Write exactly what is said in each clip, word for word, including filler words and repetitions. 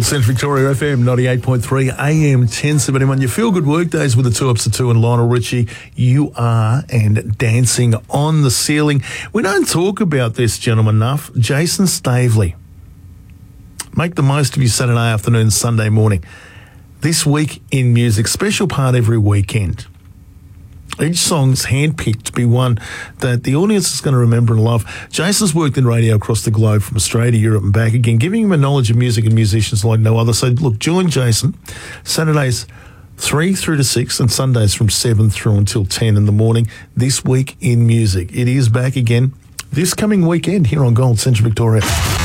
Central Victoria F M ninety-eight point three A M ten seventy-one. Your feel good workdays with the two ups to two and Lionel Richie. You are and dancing on the ceiling. We don't talk about this gentleman enough. Jason Stavely. Make the most of your Saturday afternoon, Sunday morning. This week in music, special part every weekend. Each song's handpicked to be one that the audience is going to remember and love. Jason's worked in radio across the globe from Australia, Europe and back again, giving him a knowledge of music and musicians like no other. So, look, join Jason Saturdays three through to six and Sundays from seven through until ten in the morning. This week in music. It is back again this coming weekend here on Gold Central Victoria.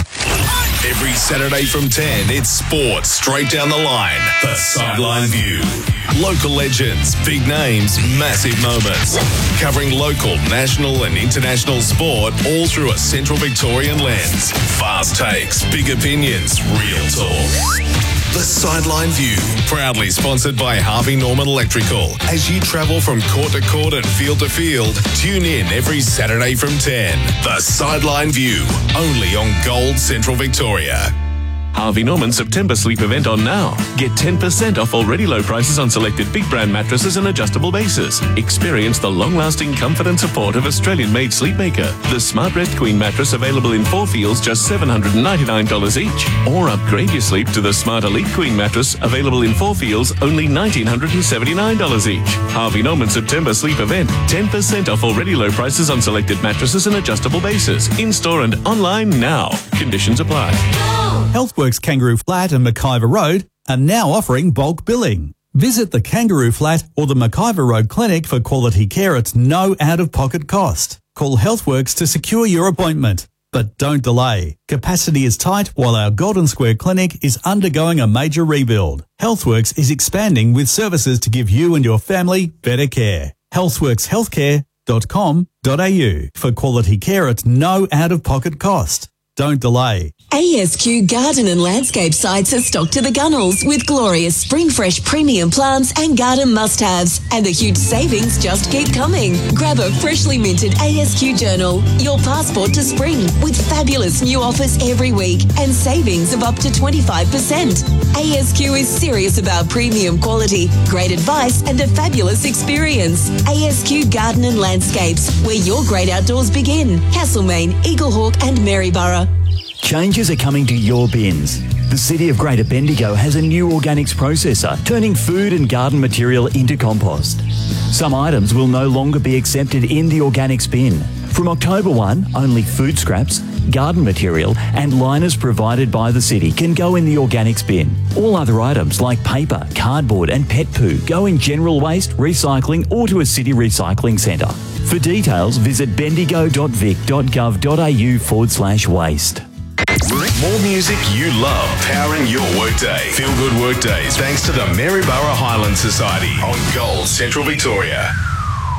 Every Saturday from ten, it's sports straight down the line. The Sideline View. Local legends, big names, massive moments. Covering local, national and international sport all through a Central Victorian lens. Fast takes, big opinions, real talk. The Sideline View, proudly sponsored by Harvey Norman Electrical. As you travel from court to court and field to field, tune in every Saturday from ten. The Sideline View, only on Gold Central Victoria. Harvey Norman September sleep event on now. Get ten percent off already low prices on selected big brand mattresses and adjustable bases. Experience the long-lasting comfort and support of Australian-made Sleepmaker. The Smart Rest Queen mattress available in four feels just seven hundred ninety-nine dollars each. Or upgrade your sleep to the Smart Elite Queen mattress available in four feels only one thousand nine hundred seventy-nine dollars each. Harvey Norman September sleep event. ten percent off already low prices on selected mattresses and adjustable bases. In-store and online now. Conditions apply. Healthworks Kangaroo Flat and McIver Road are now offering bulk billing. Visit the Kangaroo Flat or the McIver Road Clinic for quality care at no out-of-pocket cost. Call Healthworks to secure your appointment. But don't delay. Capacity is tight while our Golden Square Clinic is undergoing a major rebuild. Healthworks is expanding with services to give you and your family better care. healthworks healthcare dot com dot a u for quality care at no out-of-pocket cost. Don't delay. A S Q Garden and Landscape sites are stocked to the gunnels with glorious spring fresh premium plants and garden must-haves. And the huge savings just keep coming. Grab a freshly minted A S Q journal, your passport to spring, with fabulous new offers every week and savings of up to twenty-five percent. A S Q is serious about premium quality, great advice and a fabulous experience. A S Q Garden and Landscapes, where your great outdoors begin. Castlemaine, Eaglehawk and Maryborough. Changes are coming to your bins. The City of Greater Bendigo has a new organics processor, turning food and garden material into compost. Some items will no longer be accepted in the organics bin. From October first, only food scraps, garden material and liners provided by the city can go in the organics bin. All other items like paper, cardboard and pet poo go in general waste, recycling or to a city recycling centre. For details, visit bendigo dot vic dot gov dot a u forward slash waste. More music you love, powering your workday. Feel good workdays thanks to the Maryborough Highland Society on Gold Central Victoria.